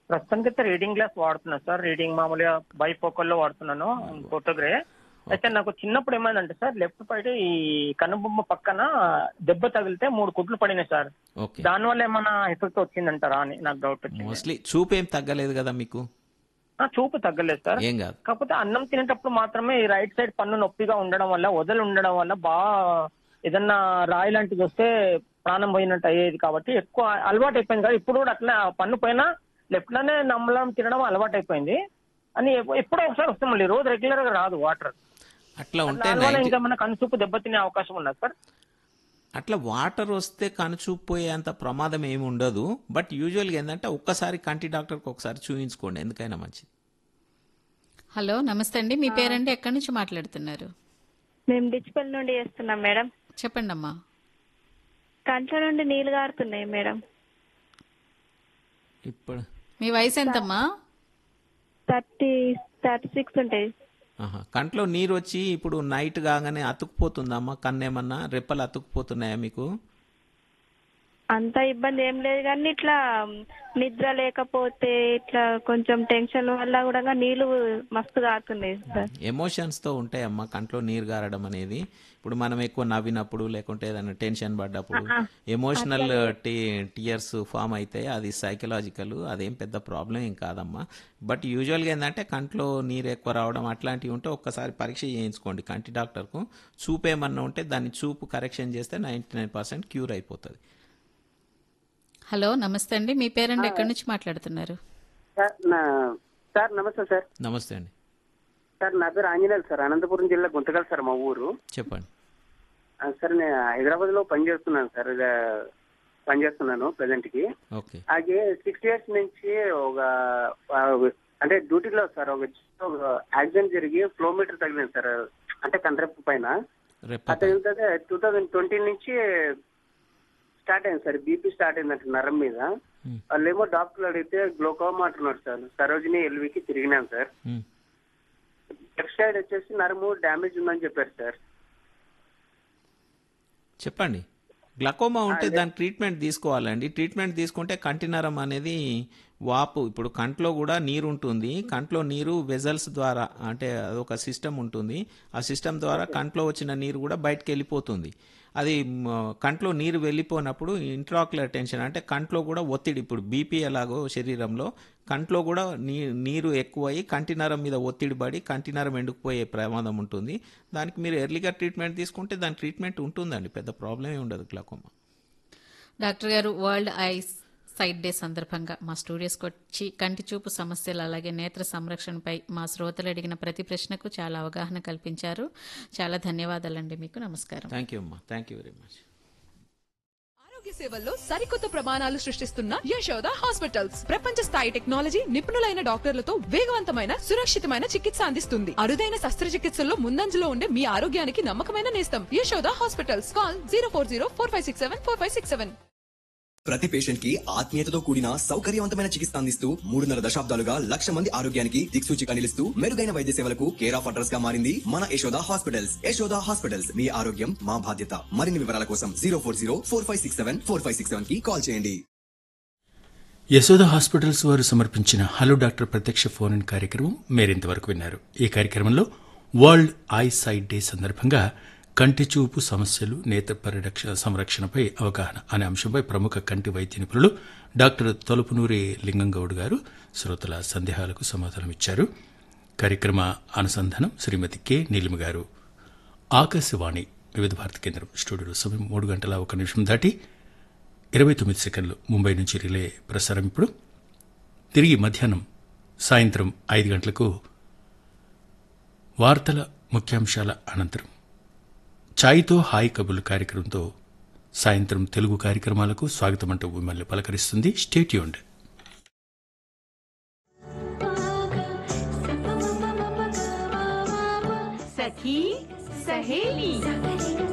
ప్రస్తుతానికైతే reading glass వాడుతున్నా sir. Reading మామూలుగా బైఫోకల్లో వాడుతున్నాను, ఫోటోగ్రే. అయితే నాకు చిన్నప్పుడు ఏమైందంటే సార్, లెఫ్ట్ సైడ్ ఈ కనుబొమ్మ పక్కన దెబ్బ తగిలితే 3 కుట్లు పడినాయి సార్. ఓకే. దానివల్ల ఏమైనా ఎఫెక్ట్ వచ్చిందంటారా అని నాకు డౌట్ వచ్చింది. మోస్ట్లీ చూపు ఏం తగ్గలేదు కదా మీకు? చూపు తగ్గలేదు సార్. ఏం కాదు. కాకపోతే అన్నం తినేటప్పుడు మాత్రమే ఈ రైట్ సైడ్ పన్ను నొప్పిగా ఉండడం వల్ల, వదలు ఉండడం వల్ల బాగా ఏదన్నా రాయి లాంటిది వస్తే ప్రాణం పోయినట్టు అయ్యేది. కాబట్టి ఎక్కువ అలవాటు అయిపోయింది కదా. ఇప్పుడు కూడా అట్లా పన్ను పైన లెఫ్ట్ లోనే నమ్మలం తినడం అలవాటు అయిపోయింది అని. ఎప్పుడో ఒకసారి వస్తే మళ్ళీ రోజు రెగ్యులర్ గా రాదు వాటర్. అట్లా ఉంటే ఇంకా మన కనుచూపు దెబ్బతినే అవకాశం ఉన్నది సార్. అట్లా వాటర్ వస్తే కనుచూపు పోయేంత ప్రమాదం ఏమి ఉండదు. బట్ యూజువల్గా ఏంటంటే ఒక్కసారి కంటి డాక్టర్కి ఒకసారి చూపించుకోండి, ఎందుకైనా మంచిది. హలో, నమస్తే అండి. మీ పేరండి, ఎక్కడి నుంచి మాట్లాడుతున్నారు? మేము డిచ్పల్ నుండి చేస్తున్నాం మేడం. చెప్పండి అమ్మా. కంట్లో నుండి నీళ్లు గారుతున్నాయి మేడం. ఇప్పుడు మీ వయసు ఎంతమ్మా? 36 ఉంటాయి. కంట్లో నీరు వచ్చి ఇప్పుడు నైట్ కాగానే అతుక్కుపోతుందమ్మా? కన్నేమన్నా రెప్పలు అతుక్కుపోతున్నాయా మీకు? అంత ఇబ్బంది ఏం లేదు, కానీ ఇట్లా నిద్ర లేకపోతే ఇట్లా కొంచెం టెన్షన్ వల్ల కూడా నీళ్లు మస్తు కారుతున్నాయి సార్. ఎమోషన్స్ తో ఉంటాయమ్మా కంట్లో నీరు గారడం అనేది. ఇప్పుడు మనం ఎక్కువ నవ్వినప్పుడు, లేకుంటే ఏదైనా టెన్షన్ పడ్డప్పుడు ఎమోషనల్ టీయర్స్ ఫామ్ అయితే అది సైకలాజికల్, అదేం పెద్ద ప్రాబ్లం ఏం కాదమ్మా. బట్ యూజువల్గా ఏంటంటే కంట్లో నీరు ఎక్కువ రావడం అట్లాంటివి ఉంటే ఒక్కసారి పరీక్ష చేయించుకోండి కంటి డాక్టర్కు. చూపు ఏమన్నా ఉంటే దాన్ని చూపు కరెక్షన్ చేస్తే 99% క్యూర్ అయిపోతుంది. హలో, నమస్తే అండి. మీ పేరండి, ఎక్కడి నుంచి మాట్లాడుతున్నారు? సార్ నమస్తే సార్. నమస్తే అండి సార్, నా పేరు ఆంజనేయులు సార్. అనంతపురం జిల్లా గుంతకల్ సార్ మా ఊరు. చెప్పండి సార్. నేను హైదరాబాద్ లో పనిచేస్తున్నాను సార్. పనిచేస్తున్నాను ప్రెసెంట్ కి. అలాగే 6 years నుంచి ఒక అంటే డ్యూటీలో సార్ ఒక యాక్సిడెంట్ జరిగి ఫ్లోమీటర్ తగిలింది సార్, అంటే కండ్రెప్పు పైన. అదే 2020 నుంచి స్టార్ట్ అయింది సార్. బీపీ స్టార్ట్ అయిందంట నరం మీద. వాళ్ళు ఏమో డాక్టర్లు అడిగితే గ్లోకోమా అంటున్నారు సార్. సరోజిని ఎల్వికి తిరిగినాను సార్. లెఫ్ట్ సైడ్ వచ్చేసి నరము డ్యామేజ్ ఉందని చెప్పారు సార్. చెప్పండి. గ్లకోమా ఉంటే దాని ట్రీట్మెంట్ తీసుకోవాలండి. ట్రీట్మెంట్ తీసుకుంటే కంటి నరం అనేది వాపు, ఇప్పుడు కంట్లో కూడా నీరు ఉంటుంది. కంట్లో నీరు వెజల్స్ ద్వారా, అంటే అదొక సిస్టమ్ ఉంటుంది. ఆ సిస్టమ్ ద్వారా కంట్లో వచ్చిన నీరు కూడా బయటకు వెళ్ళిపోతుంది. అది కంట్లో నీరు వెళ్ళిపోయినప్పుడు ఇంట్రాక్యులర్ టెన్షన్, అంటే కంట్లో కూడా ఒత్తిడి, ఇప్పుడు బీపీ ఎలాగో శరీరంలో కంట్లో కూడా నీరు ఎక్కువయ్యి కంటి నరం మీద ఒత్తిడి పడి కంటి నరం ఎండుకుపోయే ప్రమాదం ఉంటుంది. దానికి మీరు ఎర్లీగా ట్రీట్మెంట్ తీసుకుంటే దాని ట్రీట్మెంట్ ఉంటుందండి, పెద్ద ప్రాబ్లమే ఉండదు గ్లాకోమా. డాక్టర్ గారు, వరల్డ్ ఐస్ సైట్ డే సందర్భంగా మా స్టూడియోస్కి వచ్చి కంటి చూపు సమస్యలు అలాగే నేత్ర సంరక్షణపై మా శ్రోతలు అడిగిన ప్రతి ప్రశ్నకు చాలా అవగాహన కల్పించారు. చాలా ధన్యవాదాలండి మీకు. నమస్కారం. థ్యాంక్ యూ అమ్మా. Thank you very much. ఆరోగ్య సేవల్లో సరికొత్త ప్రమాణాలు సృష్టిస్తున్న యశోద హాస్పిటల్స్ ప్రపంచ స్థాయి టెక్నాలజీ, నిపుణులైన డాక్టర్లతో వేగవంతమైన సురక్షితమైన చికిత్స అందిస్తుంది. అరుదైన శస్త్రచికిత్సల్లో ముందంజలో ఉండే మీ ఆరోగ్యానికి నమ్మకమైన నేస్తం యశోద హాస్పిటల్స్. కాల్ 04045674567. ప్రతి పేషెంట్ కి ఆత్మీయతతో కూడిన సౌకర్యవంతమైన చికిత్స అందిస్తూ 3.5 దశాబ్దాలుగా 1,00,000 మంది ఆరోగ్యానికి దిక్సూచిగా నిలుస్తూ మెరుగైన వైద్య సేవలకు కేర్ ఆఫ్ అడ్రస్ గా మారింది మన యశోద హాస్పిటల్స్. యశోద హాస్పిటల్స్, మీ ఆరోగ్యం మా బాధ్యత. మరిన్ని వివరాల కోసం 04045674567 కి కాల్ చేయండి. యశోద హాస్పిటల్స్ వారు సమర్పించిన హలో డాక్టర్ ప్రత్యక్ష ఫోన్ ఇన్ కార్యక్రమం మీరింతవరకు విన్నారు. ఈ కార్యక్రమంలో వరల్డ్ ఐ సైట్ డే సందర్భంగా కంటి చూపు సమస్యలు, నేత్ర పరిరక్షణ సంరక్షణపై అవగాహన అనే అంశంపై ప్రముఖ కంటి వైద్య నిపుణులు డాక్టర్ తొలపునూరి లింగంగౌడ్ గారు శ్రోతల సందేహాలకు సమాధానమిచ్చారు. కార్యక్రమ అనుసంధానం శ్రీమతి కె నీలిమ గారు. ఆకాశవాణి వివిధ భారతి కేంద్రం స్టూడియోలో సమయం 3:01 దాటి 29 సెకండ్లు. ముంబై నుంచి రిలే ప్రసారం ఇప్పుడు. తిరిగి మధ్యాహ్నం సాయంత్రం 5 గంటలకు వార్తల ముఖ్యాంశాల అనంతరం ఛాయ్తో హాయ్ కబుర్లు కార్యక్రమంతో సాయంత్రం తెలుగు కార్యక్రమాలకు స్వాగతమంటూ మిమ్మల్ని పలకరిస్తుంది. Stay tuned. సఖీ సహేలి